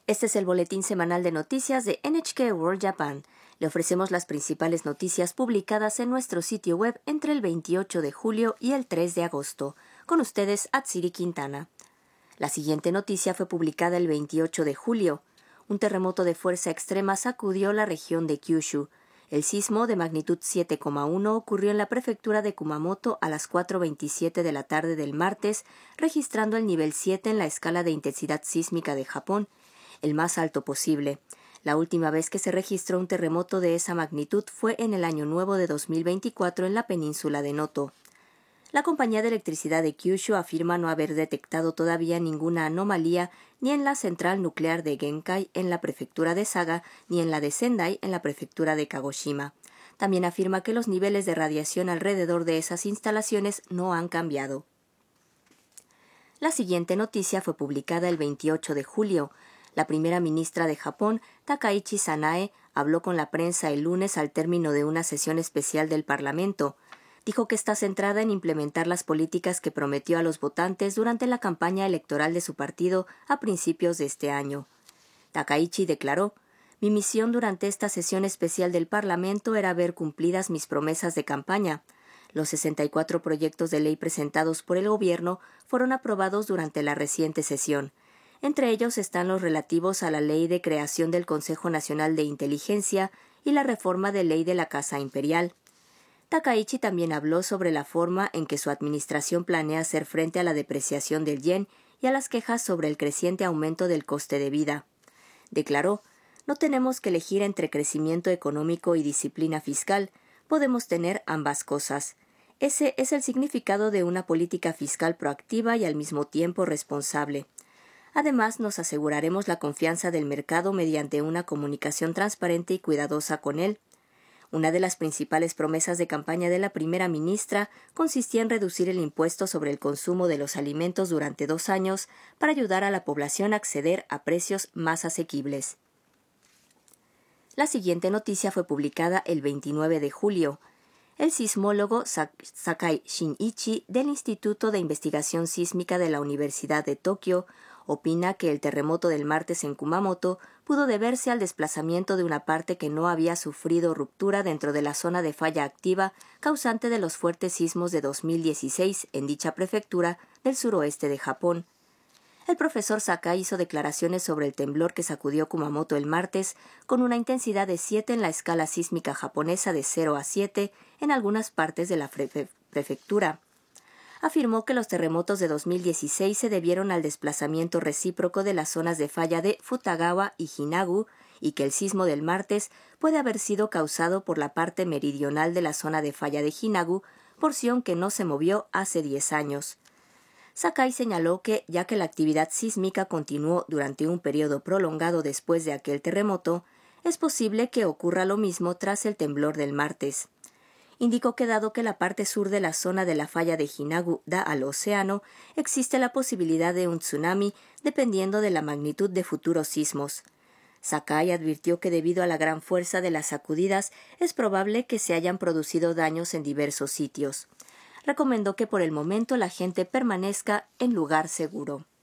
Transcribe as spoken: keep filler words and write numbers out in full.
Este es el boletín semanal de noticias de N H K World Japan. Le ofrecemos las principales noticias publicadas en nuestro sitio web entre el veintiocho de julio y el tres de agosto. Con ustedes, Atsiri Quintana. La siguiente noticia fue publicada el veintiocho de julio. Un terremoto de fuerza extrema sacudió la región de Kyushu. El sismo de magnitud siete coma uno ocurrió en la prefectura de Kumamoto a las cuatro veintisiete de la tarde del martes, registrando el nivel siete en la escala de intensidad sísmica de Japón, el más alto posible. La última vez que se registró un terremoto de esa magnitud fue en el año nuevo de dos mil veinticuatro en la península de Noto. La compañía de electricidad de Kyushu afirma no haber detectado todavía ninguna anomalía ni en la central nuclear de Genkai en la prefectura de Saga ni en la de Sendai en la prefectura de Kagoshima. También afirma que los niveles de radiación alrededor de esas instalaciones no han cambiado. La siguiente noticia fue publicada el veintiocho de julio. La primera ministra de Japón, Takaichi Sanae, habló con la prensa el lunes al término de una sesión especial del Parlamento. Dijo que está centrada en implementar las políticas que prometió a los votantes durante la campaña electoral de su partido a principios de este año. Takaichi declaró: «Mi misión durante esta sesión especial del Parlamento era ver cumplidas mis promesas de campaña. Los sesenta y cuatro proyectos de ley presentados por el gobierno fueron aprobados durante la reciente sesión. Entre ellos están los relativos a la Ley de Creación del Consejo Nacional de Inteligencia y la reforma de Ley de la Casa Imperial». Takaichi también habló sobre la forma en que su administración planea hacer frente a la depreciación del yen y a las quejas sobre el creciente aumento del coste de vida. Declaró: «No tenemos que elegir entre crecimiento económico y disciplina fiscal. Podemos tener ambas cosas. Ese es el significado de una política fiscal proactiva y al mismo tiempo responsable. Además, nos aseguraremos la confianza del mercado mediante una comunicación transparente y cuidadosa con él». Una de las principales promesas de campaña de la primera ministra consistía en reducir el impuesto sobre el consumo de los alimentos durante dos años para ayudar a la población a acceder a precios más asequibles. La siguiente noticia fue publicada el veintinueve de julio. El sismólogo Sakai Shinichi del Instituto de Investigación Sísmica de la Universidad de Tokio opina que el terremoto del martes en Kumamoto pudo deberse al desplazamiento de una parte que no había sufrido ruptura dentro de la zona de falla activa causante de los fuertes sismos de dos mil dieciséis en dicha prefectura del suroeste de Japón. El profesor Sakai hizo declaraciones sobre el temblor que sacudió Kumamoto el martes con una intensidad de siete en la escala sísmica japonesa de cero a siete en algunas partes de la prefe- prefectura. Afirmó que los terremotos de dos mil dieciséis se debieron al desplazamiento recíproco de las zonas de falla de Futagawa y Hinagu y que el sismo del martes puede haber sido causado por la parte meridional de la zona de falla de Hinagu, porción que no se movió hace diez años. Sakai señaló que, ya que la actividad sísmica continuó durante un periodo prolongado después de aquel terremoto, es posible que ocurra lo mismo tras el temblor del martes. Indicó que dado que la parte sur de la zona de la falla de Hinagu da al océano, existe la posibilidad de un tsunami dependiendo de la magnitud de futuros sismos. Sakai advirtió que debido a la gran fuerza de las sacudidas es probable que se hayan producido daños en diversos sitios. Recomendó que por el momento la gente permanezca en lugar seguro.